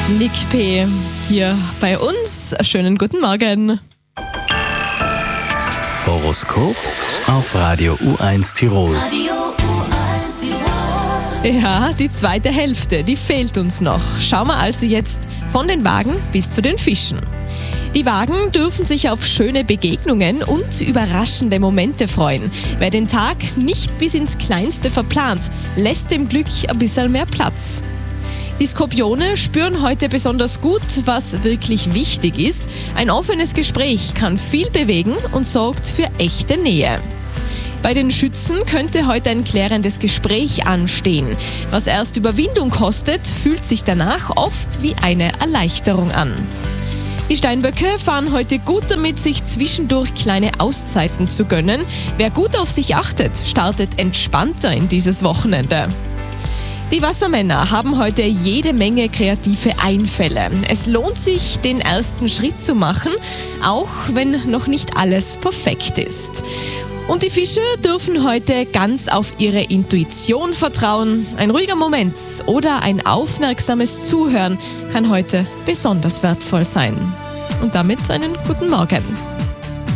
Nick P. hier bei uns. Schönen guten Morgen. Horoskop auf Radio U1 Tirol. Ja, die zweite Hälfte, die fehlt uns noch. Schauen wir also jetzt von den Wagen bis zu den Fischen. Die Wagen dürfen sich auf schöne Begegnungen und überraschende Momente freuen. Wer den Tag nicht bis ins Kleinste verplant, lässt dem Glück ein bisschen mehr Platz. Die Skorpione spüren heute besonders gut, was wirklich wichtig ist. Ein offenes Gespräch kann viel bewegen und sorgt für echte Nähe. Bei den Schützen könnte heute ein klärendes Gespräch anstehen. Was erst Überwindung kostet, fühlt sich danach oft wie eine Erleichterung an. Die Steinböcke fahren heute gut damit, sich zwischendurch kleine Auszeiten zu gönnen. Wer gut auf sich achtet, startet entspannter in dieses Wochenende. Die Wassermänner haben heute jede Menge kreative Einfälle. Es lohnt sich, den ersten Schritt zu machen, auch wenn noch nicht alles perfekt ist. Und die Fische dürfen heute ganz auf ihre Intuition vertrauen. Ein ruhiger Moment oder ein aufmerksames Zuhören kann heute besonders wertvoll sein. Und damit einen guten Morgen.